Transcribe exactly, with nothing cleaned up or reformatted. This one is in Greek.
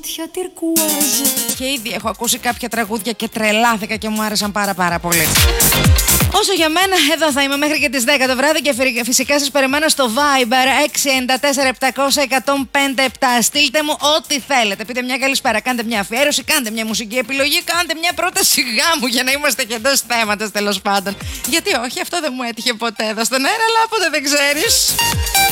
Και ήδη έχω ακούσει κάποια τραγούδια και τρελάθηκα και μου άρεσαν πάρα πάρα πολύ. Όσο για μένα, εδώ θα είμαι μέχρι και τις δέκα το βράδυ και φυσικά σας περιμένω στο Viber έξι εννιά τέσσερα επτακόσια εκατόν πενήντα επτά. Στείλτε μου ό,τι θέλετε. Πείτε μια καλησπέρα, κάντε μια αφιέρωση, κάντε μια μουσική επιλογή, κάντε μια πρόταση γάμου για να είμαστε και εντός θέματος τέλος πάντων. Γιατί όχι, αυτό δεν μου έτυχε ποτέ εδώ στον αέρα, αλλά ποτέ δεν ξέρεις.